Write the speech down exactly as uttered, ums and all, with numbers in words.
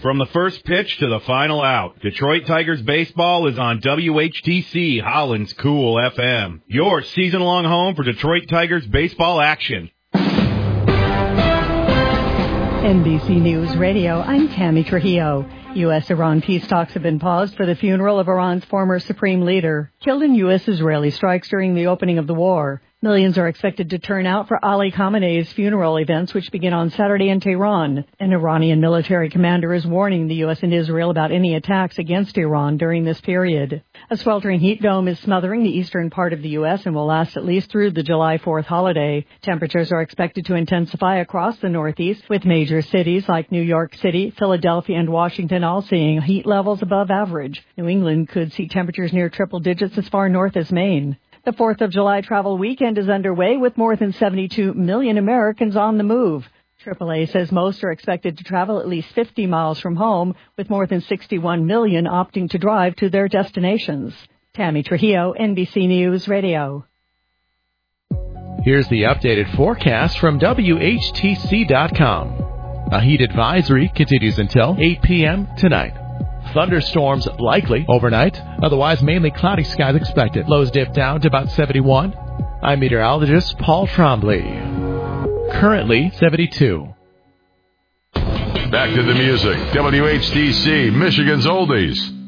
From the first pitch to the final out, Detroit Tigers baseball is on W H T C Holland's Cool F M. Your season-long home for Detroit Tigers baseball action. N B C News Radio, I'm Tammy Trujillo. U S-Iran peace talks have been paused for the funeral of Iran's former supreme leader, killed in U S-Israeli strikes during the opening of the war. Millions are expected to turn out for Ali Khamenei's funeral events, which begin on Saturday in Tehran. An Iranian military commander is warning the U S and Israel about any attacks against Iran during this period. A sweltering heat dome is smothering the eastern part of the U S and will last at least through the July fourth holiday. Temperatures are expected to intensify across the Northeast, with major cities like New York City, Philadelphia, and Washington all seeing heat levels above average. New England could see temperatures near triple digits as far north as Maine. The fourth of July travel weekend is underway with more than seventy-two million Americans on the move. triple A says most are expected to travel at least fifty miles from home, with more than sixty-one million opting to drive to their destinations. Tammy Trujillo, N B C News Radio. Here's the updated forecast from W H T C dot com. A heat advisory continues until eight p.m. tonight. Thunderstorms likely overnight. Otherwise, mainly cloudy skies expected. Lows dip down to about seventy-one. I'm meteorologist Paul Trombley. Currently seventy-two. Back to the music. W H T C, Michigan's Oldies.